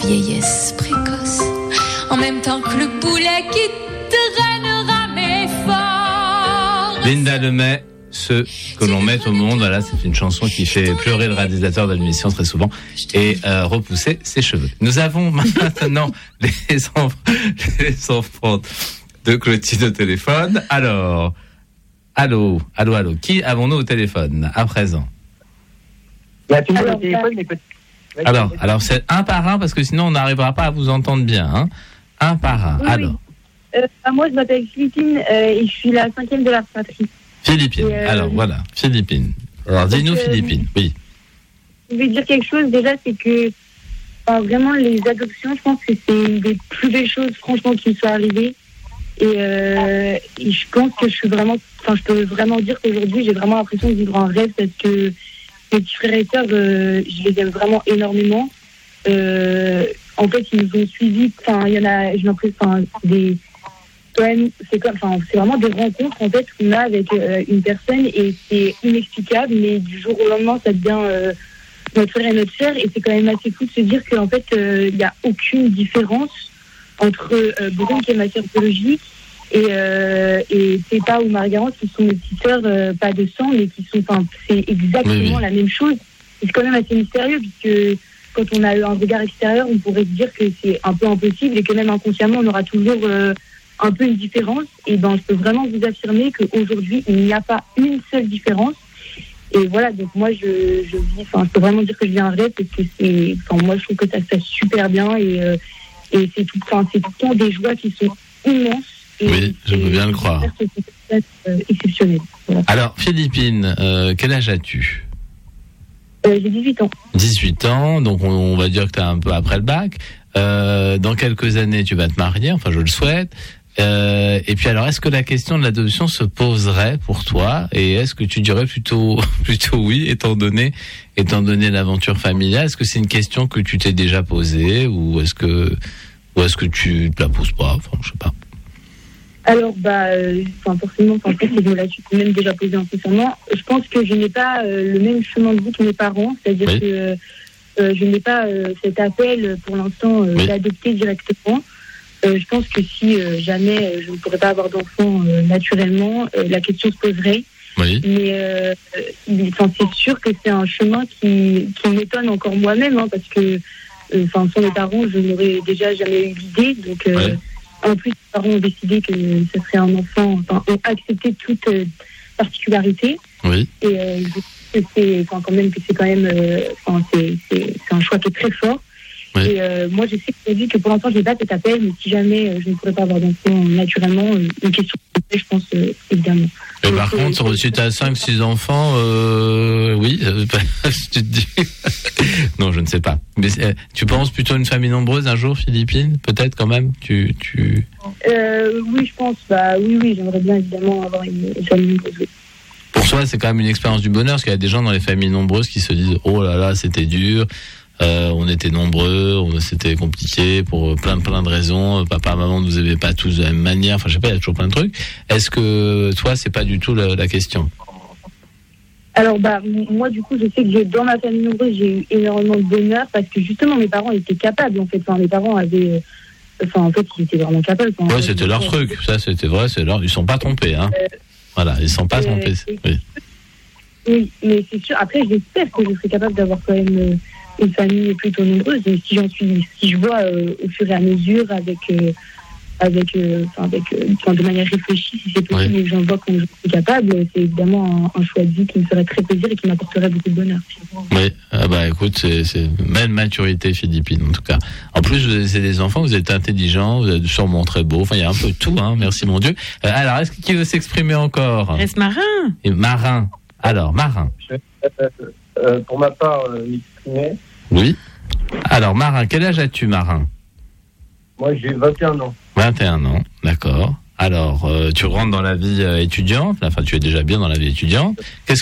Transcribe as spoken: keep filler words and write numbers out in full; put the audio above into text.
vieillesse précoce, en même temps que le boulet qui traînera mes forces. Linda Lemay, ce que l'on met au monde, voilà, c'est une chanson qui fait pleurer le réalisateur de l'émission très souvent et euh, repousser ses cheveux. Nous avons maintenant les enfants, les enfants de Clotilde au téléphone. Alors, allô, allô, allô, qui avons-nous au téléphone à présent? Bah, tout le monde au téléphone, mais peut- Alors, alors c'est un par un parce que sinon on n'arrivera pas à vous entendre bien. Hein. Un par un. Oui, alors, oui. Euh, moi, je m'appelle Philippine euh, et je suis la cinquième de la fratrie. Philippine. Euh, Alors voilà, Philippine. Alors dis-nous, donc, euh, Philippine. Oui. Je vais dire quelque chose. Déjà, c'est que enfin, vraiment les adoptions, je pense que c'est une des plus belles choses, franchement, qui me soit arrivée. Et, euh, et je pense que je suis vraiment, enfin, je peux vraiment dire qu'aujourd'hui, j'ai vraiment l'impression de vivre un rêve parce que mes petits frères et sœurs, euh, je les aime vraiment énormément. Euh, en fait, ils nous ont suivis. Enfin, il y en a, j'ai l'impression, enfin, des, quand même, c'est comme, enfin, c'est vraiment des rencontres en fait qu'on a avec euh, une personne et c'est inexplicable. Mais du jour au lendemain, ça devient euh, notre frère et notre sœur et c'est quand même assez fou de se dire qu'en fait, il n'y a aucune différence entre euh, Brune, qui est ma sœur biologique, et, euh, et Pépa ou Margarance, qui sont mes petites sœurs, euh, pas de sang, mais qui sont, enfin, c'est exactement Oui, oui. la même chose. Et c'est quand même assez mystérieux, puisque quand on a un regard extérieur, on pourrait se dire que c'est un peu impossible et que même inconsciemment, on aura toujours euh, un peu une différence. Et ben, je peux vraiment vous affirmer qu'aujourd'hui, il n'y a pas une seule différence. Et voilà, donc moi, je, je vis, enfin, je peux vraiment dire que je vis un rêve, parce que c'est, enfin, moi, je trouve que ça se passe super bien et, euh, et c'est tout, enfin, c'est tout le temps des joies qui sont immenses. Et Oui, je veux bien le croire. C'est euh, exceptionnel. Voilà. Alors Philippine, euh, quel âge as-tu? Euh, j'ai dix-huit ans. dix-huit ans, donc on, on va dire que tu es un peu après le bac. Euh, dans quelques années, tu vas te marier, enfin je le souhaite. Euh, et puis alors, est-ce que la question de l'adoption se poserait pour toi? Et est-ce que tu dirais plutôt plutôt oui, étant donné étant donné l'aventure familiale? Est-ce que c'est une question que tu t'es déjà posée ou est-ce que ou est-ce que tu te la poses pas? Enfin, je sais pas. Alors, bah, euh, enfin, forcément, en fait, je me la suis quand même déjà posée incessamment. Je pense que je n'ai pas euh, le même chemin de vie que mes parents, c'est-à-dire Oui. que euh, je n'ai pas euh, cet appel pour l'instant euh, Oui. d'adopter directement. Euh, je pense que si euh, jamais euh, je ne pourrais pas avoir d'enfant euh, naturellement, euh, la question se poserait. Oui. Mais euh, il- enfin, c'est sûr que c'est un chemin qui, qui m'étonne encore moi-même, hein, parce que euh, enfin, sans mes parents, je n'aurais déjà jamais eu l'idée. Donc, euh, Ouais. en plus, mes parents ont décidé que ce serait un enfant, enfin, ont accepté toute euh, particularité. Oui. Et euh, je trouve que c'est, enfin, quand même, que c'est quand même, euh, enfin, c'est, c'est, c'est un choix qui est très fort. Oui. Et euh, moi, je sais que, dit que pour l'instant, je n'ai pas cet appel, mais si jamais euh, je ne pourrais pas avoir d'enfant naturellement, euh, une question que je pense euh, évidemment. Et Donc, par euh, contre, si tu as cinq six enfants, euh, oui, euh, tu te dis... non, je ne sais pas. Mais euh, tu penses plutôt à une famille nombreuse un jour, Philippine? Peut-être quand même tu, tu... Euh, oui, je pense. Bah, oui, oui, j'aimerais bien évidemment avoir une, une famille nombreuse. Oui. Pour toi, c'est quand même une expérience du bonheur, parce qu'il y a des gens dans les familles nombreuses qui se disent « Oh là là, c'était dur, euh, on était nombreux, on, c'était compliqué pour plein plein de raisons, papa, maman ne nous aimaient pas tous de la même manière, enfin je sais pas, il y a toujours plein de trucs. » Est-ce que toi, c'est pas du tout la, la question? Alors, bah, m- moi, du coup, je sais que j'ai- dans ma famille nombreuse, j'ai eu énormément de bonheur parce que justement, mes parents étaient capables, en fait. Enfin, mes parents avaient. euh, Enfin, en fait, ils étaient vraiment capables. Enfin, Ouais, c'était leur truc, ça c'était vrai, c'est leur... ils sont pas trompés, hein. Euh, Voilà, ils sont pas euh, trompés. et- Oui. Oui, mais c'est sûr. Après, j'espère que je serai capable d'avoir quand même euh, une famille plutôt nombreuse. Et si j'en suis, si je vois euh, au fur et à mesure, avec, euh, avec, euh, enfin, avec, euh, enfin, de manière réfléchie, si c'est possible, Oui. et que j'en vois quand je suis capable, c'est évidemment un, un choix de vie qui me ferait très plaisir et qui m'apporterait beaucoup de bonheur. Oui, ah bah écoute, c'est, c'est belle maturité philippine en tout cas. En plus, vous c'est des enfants, vous êtes intelligents, vous êtes sûrement très beaux. Enfin, il y a un peu de tout, hein. Merci mon Dieu. Euh, alors, est-ce que qui veut s'exprimer encore? Reste marin. Et Marin. Alors, Marin. je vais, euh, euh, pour ma part, euh, m'exprimer. Oui. Alors, Marin, quel âge as-tu, Marin? Moi, j'ai vingt et un ans. vingt et un ans, d'accord. Alors, euh, tu rentres dans la vie euh, étudiante, enfin, tu es déjà bien dans la vie étudiante. Qu'est-ce